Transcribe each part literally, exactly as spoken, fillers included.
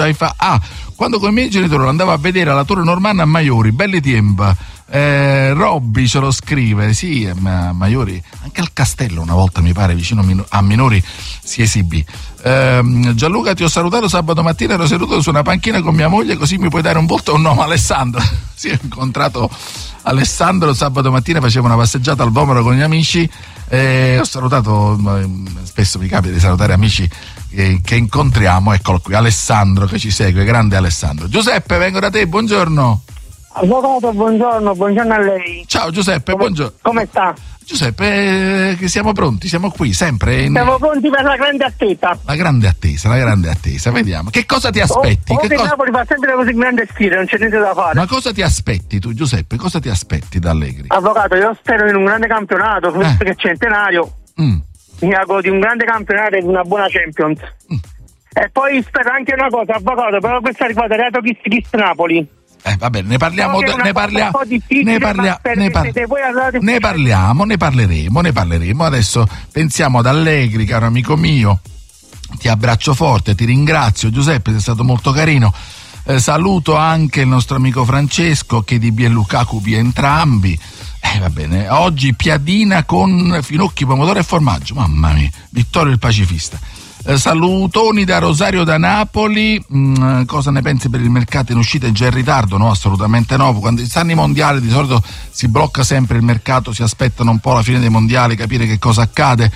fa, ah, quando con i miei genitori andavo a vedere la Torre Normanna a Maiori, belli tempi. Eh, Robby ce lo scrive, sì, ma Maiori, anche al castello una volta mi pare vicino a Minori si esibì. Eh, Gianluca, ti ho salutato sabato mattina, ero seduto su una panchina con mia moglie, così mi puoi dare un volto o un nome? Alessandro. Sì, ho incontrato Alessandro sabato mattina, facevo una passeggiata al Vomero con gli amici e ho salutato, spesso mi capita di salutare amici che, che incontriamo, eccolo qui, Alessandro che ci segue, grande Alessandro. Giuseppe, vengo da te, buongiorno. Avvocato, buongiorno, buongiorno a lei. Ciao Giuseppe, come, buongiorno. Come sta? Giuseppe, eh, che siamo pronti, siamo qui, sempre. In... Siamo pronti per la grande attesa. La grande attesa, la grande attesa, vediamo. Che cosa ti aspetti? O, che o che cosa... Napoli fa sempre così grande sfida, non c'è niente da fare. Ma cosa ti aspetti tu, Giuseppe? Cosa ti aspetti da Allegri? Avvocato, io spero in un grande campionato, visto eh. che è centenario. Mm. Mi auguro di un grande campionato e di una buona Champions. Mm. E poi spero anche una cosa, avvocato, però questa riguarda Reato Chis Napoli. Eh, vabbè, ne parliamo, no, ne parliamo, ne, parlia, ne, par- ne parliamo, ne parleremo, ne parleremo. Adesso pensiamo ad Allegri, caro amico mio. Ti abbraccio forte, ti ringrazio, Giuseppe, sei stato molto carino. Eh, saluto anche il nostro amico Francesco, che di B e Lukaku via entrambi. Eh, va bene, oggi piadina con finocchi, pomodoro e formaggio. Mamma mia, Vittorio il pacifista. Eh, salutoni da Rosario da Napoli. Mm, cosa ne pensi per il mercato in uscita? È già in ritardo? No, assolutamente no. Quando stanno i mondiali di solito si blocca sempre il mercato, si aspettano un po' la fine dei mondiali, capire che cosa accade.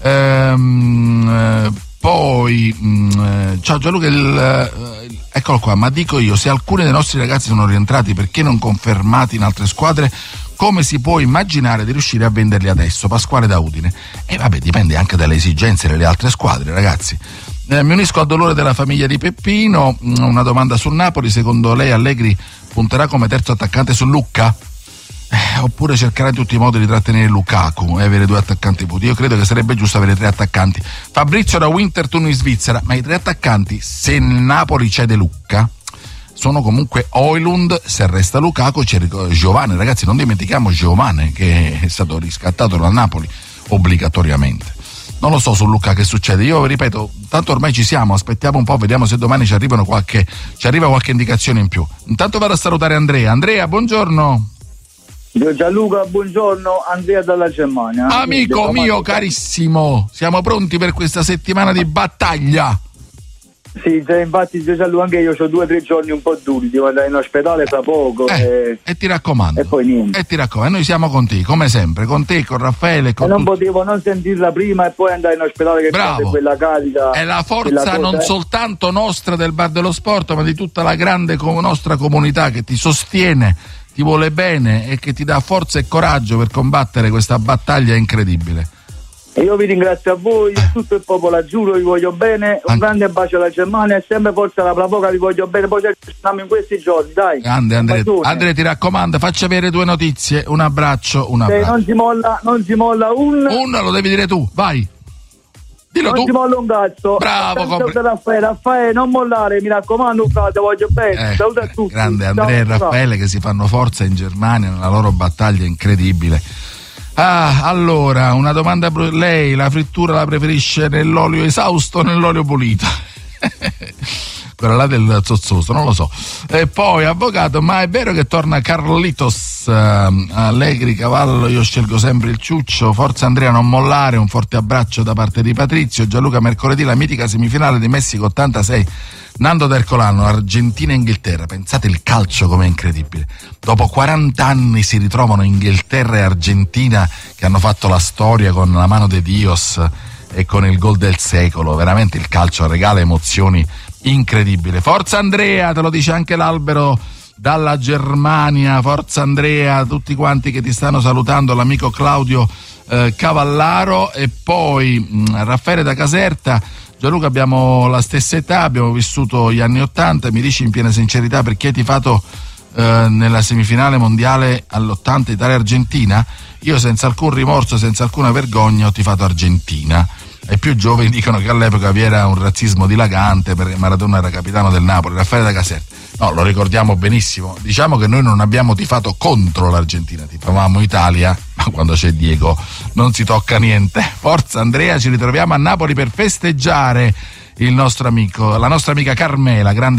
Ehm, eh, poi mm, ciao Gianluca, il, il, eccolo qua, ma dico io, se alcuni dei nostri ragazzi sono rientrati, perché non confermati in altre squadre? Come si può immaginare di riuscire a venderli adesso? Pasquale da Udine. E vabbè, dipende anche dalle esigenze delle altre squadre, ragazzi. Eh, mi unisco al dolore della famiglia di Peppino. Una domanda sul Napoli: secondo lei Allegri punterà come terzo attaccante su Lucca? Eh, oppure cercherà in tutti i modi di trattenere Lukaku e avere due attaccanti puti? Io credo che sarebbe giusto avere tre attaccanti. Fabrizio da Winterthur in Svizzera: ma i tre attaccanti, se il Napoli cede Lucca, sono comunque Højlund, se resta Lukaku c'è Giovane, ragazzi, non dimentichiamo Giovane che è stato riscattato dal Napoli obbligatoriamente. Non lo so su Lucca che succede, io ripeto, tanto ormai ci siamo, aspettiamo un po', vediamo se domani ci arrivano qualche ci arriva qualche indicazione in più. Intanto vado a salutare Andrea. Andrea, buongiorno. Gianluca, buongiorno, Andrea dalla Germania. Amico mio carissimo, siamo pronti per questa settimana di battaglia. Sì, infatti Gianluca, anche io ho due o tre giorni un po' duri, devo andare in ospedale fra poco. Eh, e... e ti raccomando. E poi niente. E ti raccomando, noi siamo con te, come sempre, con te, con Raffaele. Con e non tu... potevo non sentirla prima e poi andare in ospedale, che è quella carica. È la forza non cosa, soltanto nostra del Bar dello Sport, ma di tutta la grande com- nostra comunità che ti sostiene, ti vuole bene e che ti dà forza e coraggio per combattere questa battaglia incredibile. E io vi ringrazio a voi, tutto il popolo, giuro, vi voglio bene, un An- grande bacio alla Germania e sempre forza alla Plavoca, vi voglio bene, poi ci stiamo in questi giorni, dai. Grande Andrea, Andrea, ti raccomando, facci avere due notizie, un abbraccio, un abbraccio. Eh, non si molla, non si molla un... Un lo devi dire tu, vai. Dillo non tu. Non si molla un cazzo. Bravo, compre... Raffaele, Raffaele, non mollare, mi raccomando, frate, voglio bene, eh, saluta a tutti. Grande Andrea e Raffaele che si fanno forza in Germania nella loro battaglia incredibile. Ah, allora, una domanda, lei la frittura la preferisce nell'olio esausto o nell'olio pulito? Quella là del zozzoso, non lo so. E poi, avvocato, ma è vero che torna Carlitos uh, Allegri, cavallo, io scelgo sempre il ciuccio, forza Andrea non mollare, un forte abbraccio da parte di Patrizio. Gianluca, mercoledì la mitica semifinale di Messico ottantasei, Nando D'Ercolano, Argentina e Inghilterra. Pensate il calcio com'è incredibile. Dopo quaranta anni si ritrovano Inghilterra e Argentina che hanno fatto la storia con la mano de Dios e con il gol del secolo. Veramente il calcio regala emozioni incredibili. Forza Andrea, te lo dice anche l'Albero dalla Germania. Forza Andrea, tutti quanti che ti stanno salutando, l'amico Claudio eh, Cavallaro. E poi mh, Raffaele da Caserta. Gianluca, abbiamo la stessa età, abbiamo vissuto gli anni ottanta, mi dici in piena sincerità perché hai tifato eh, nella semifinale mondiale all'ottanta Italia-Argentina? Io senza alcun rimorso, senza alcuna vergogna ho tifato Argentina. I più giovani dicono che all'epoca vi era un razzismo dilagante perché Maradona era capitano del Napoli. Raffaele da Caserta, no, lo ricordiamo benissimo. Diciamo che noi non abbiamo tifato contro l'Argentina, tifavamo Italia, ma quando c'è Diego non si tocca niente. Forza Andrea, ci ritroviamo a Napoli per festeggiare il nostro amico, la nostra amica Carmela, grande